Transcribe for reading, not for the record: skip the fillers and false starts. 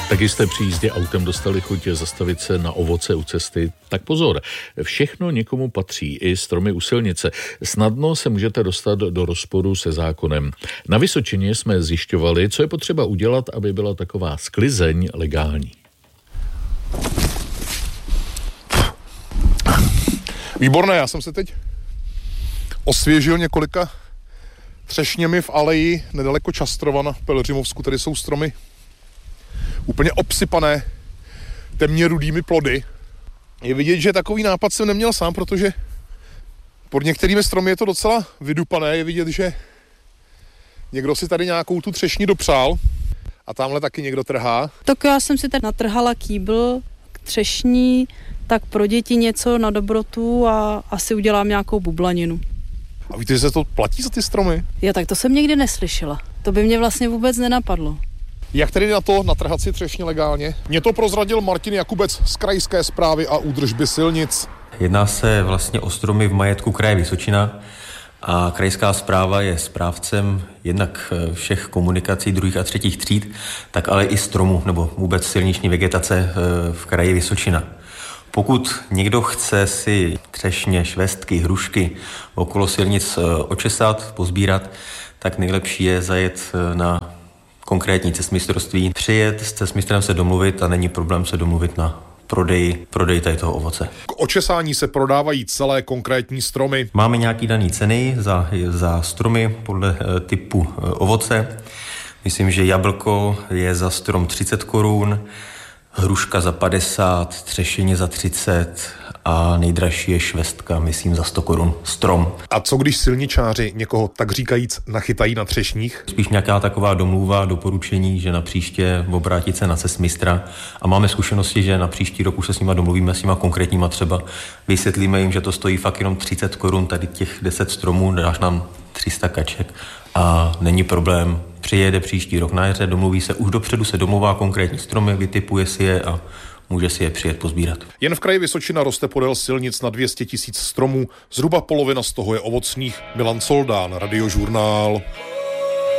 Taky jste při jízdě autem dostali chuť zastavit se na ovoce u cesty? Tak pozor, všechno někomu patří, i stromy u silnice. Snadno se můžete dostat do rozporu se zákonem. Na Vysočině jsme zjišťovali, co je potřeba udělat, aby byla taková sklizeň legální. Výborné, já jsem se teď osvěžil několika třešněmi v aleji nedaleko Častrova na Pelhřimovsku. Tady jsou stromy úplně obsypané temně rudými plody. Je vidět, že takový nápad jsem neměl sám, protože pod některými stromy je to docela vydupané. Je vidět, že někdo si tady nějakou tu třešni dopřál a tamhle taky někdo trhá. Tak já jsem si tady natrhala kýbl k třešní, tak pro děti něco na dobrotu a asi udělám nějakou bublaninu. A víte, že se to platí za ty stromy? Já tak to jsem nikdy neslyšela. To by mě vlastně vůbec nenapadlo. Jak tedy na to natrhat si třešně legálně? Mně to prozradil Martin Jakubec z Krajské správy a údržby silnic. Jedná se vlastně o stromy v majetku kraje Vysočina a krajská správa je správcem jednak všech komunikací druhých a třetích tříd, tak ale i stromů nebo vůbec silniční vegetace v kraji Vysočina. Pokud někdo chce si třešně, švestky, hrušky okolo silnic očesat, pozbírat, tak nejlepší je zajet na konkrétní cestmistrovství, přijet s cestmistrem se domluvit a není problém se domluvit na prodeji tady toho ovoce. K očesání se prodávají celé konkrétní stromy. Máme nějaký daný ceny za stromy podle typu ovoce. Myslím, že jablko je za strom 30 korun, hruška za 50, třešeně za 30 a nejdražší je švestka, myslím, za 100 korun strom. A co když silničáři někoho tak říkajíc nachytají na třešních? Spíš nějaká taková domluva, doporučení, že na příště obrátit se na cestmistra a máme zkušenosti, že na příští rok už se s nima domluvíme, s nima konkrétníma třeba. Vysvětlíme jim, že to stojí fakt jenom 30 korun, tady těch 10 stromů, dáš nám 300 kaček a není problém. Přijede příští rok na jaře, domluví se, už dopředu se domluvá konkrétní stromy, vytipuje si je a může si je přijet pozbírat. Jen v kraji Vysočina roste podél silnic na 200 000 stromů, zhruba polovina z toho je ovocných. Milan Soldán, Radiožurnál.